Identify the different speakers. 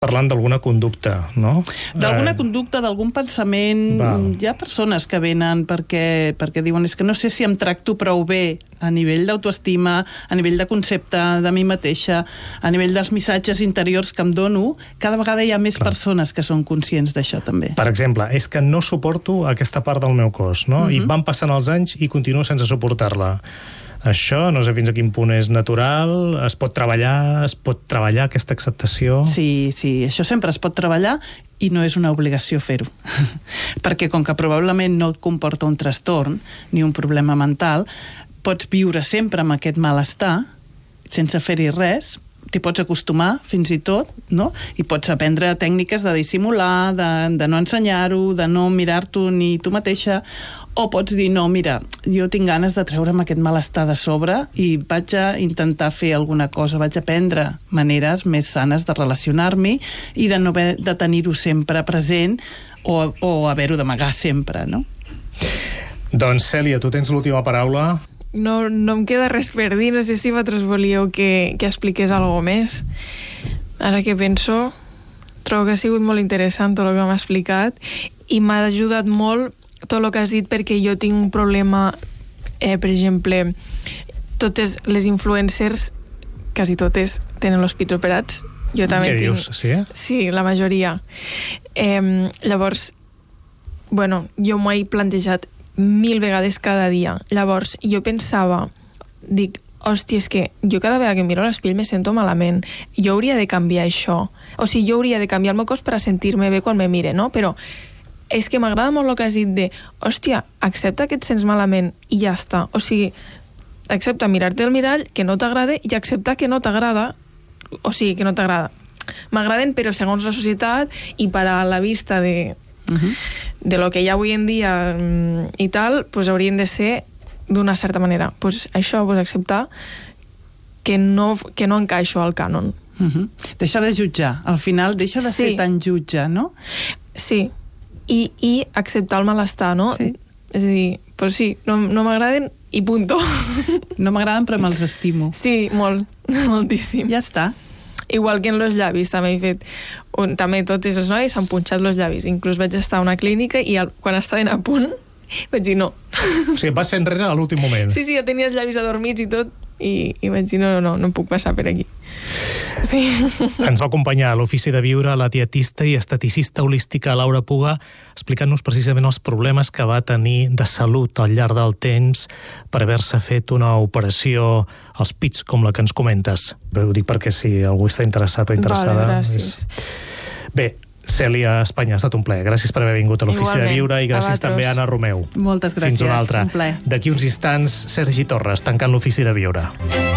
Speaker 1: Parlant d'alguna conducta, no?
Speaker 2: D'alguna conducta, d'algun pensament. Hi ha persones que venen perquè diuen és que no sé si em tracto prou bé a nivell d'autoestima, a nivell de concepte de mi mateixa, a nivell dels missatges interiors que em dono. Cada vegada hi ha més persones que són conscients d'això també.
Speaker 1: Per exemple, és que no suporto aquesta part del meu cos, no? I van passant els anys i continuo sense suportar-la. Això, no sé fins a quin punt és natural, es pot treballar aquesta acceptació?
Speaker 2: Sí, això sempre es pot treballar i no és una obligació fer-ho. Perquè com que probablement no et comporta un trastorn ni un problema mental, pots viure sempre amb aquest malestar sense fer-hi res, t'hi pots acostumar fins i tot, no? I pots aprendre tècniques de dissimular, de no ensenyar-ho, de no mirar-t'ho ni tu mateixa, o pots dir, no, mira, jo tinc ganes de treure'm aquest malestar de sobre i vaig a intentar fer alguna cosa, vaig a aprendre maneres més sanes de relacionar-m'hi i de no haver de tenir-ho sempre present o haver-ho d'amagar sempre, no?
Speaker 1: Doncs, Cèlia, tu tens l'última paraula.
Speaker 3: No em queda res per dir, no sé si vosaltres volíeu que expliqués alguna cosa més. Ara que penso, trobo que ha sigut molt interessant tot el que m'ha explicat i m'ha ajudat molt tot el que has dit perquè jo tinc un problema, per exemple, totes les influencers, quasi totes, tenen els pits operats. Jo també
Speaker 1: Què dius, sí?
Speaker 3: Sí, la majoria. Llavors, bueno, jo m'ho he plantejat 1000 vegades cada dia. Llavors, jo pensava, dic, hòstia, és que jo cada vegada que miro a l'espill me sento malament. Jo hauria de canviar això. O sigui, jo hauria de canviar el meu cos per a sentir-me bé quan me mire, no? Però és que m'agrada molt el que has dit de, hòstia, accepta que et sents malament i ja està. O sigui, accepta mirar-te al mirall, que no t'agrada, i accepta que no t'agrada, o sigui, que no t'agrada. M'agraden, però segons la societat i per a la vista de lo que hi ha avui en dia i tal, pues haurien de ser d'una certa manera. Pues això, pues acceptar que no encaixo al cànon.
Speaker 2: Deixa de jutjar. Al final deixa de ser tan jutge, no?
Speaker 3: Sí. I acceptar el malestar, no?
Speaker 2: Sí.
Speaker 3: És a dir, pues sí, no m'agraden i punto.
Speaker 2: No m'agraden, però me'ls estimo.
Speaker 3: Sí, molt, moltíssim.
Speaker 2: Ja està.
Speaker 3: Igual que en los llavis, també he fet... També totes les noies s'han punxat los llavis. Inclús vaig estar a una clínica i quan estaven a punt vaig dir no.
Speaker 1: O sigui, vas fer enrere a l'últim moment.
Speaker 3: Sí, jo tenia els llavis adormits i tot i vaig dir no puc passar per aquí. Sí.
Speaker 1: Ens va acompanyar a l'Ofici de Viure la dietista i esteticista holística Laura Puga, explicant-nos precisament els problemes que va tenir de salut al llarg del temps per haver-se fet una operació als pits, com la que ens comentes. Ho dic perquè si algú està interessat o interessada...
Speaker 3: Vale, gràcies.
Speaker 1: Bé, Cèlia Espanya, ha estat un plaer. Gràcies per haver vingut a l'Ofici de Viure i gràcies també a Anna Romeu.
Speaker 2: Moltes gràcies.
Speaker 1: Fins una altra.
Speaker 2: Un plaer.
Speaker 1: D'aquí uns instants, Sergi Torres, tancant l'Ofici de Viure.